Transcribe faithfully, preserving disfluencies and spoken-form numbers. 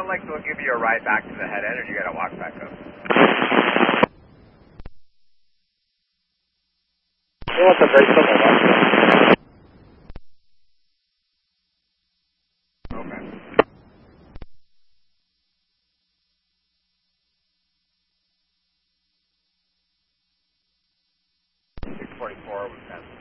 like to give you a ride back to the head end, or you gotta walk back up? He wants a very simple one. Okay. six forty-four was ten.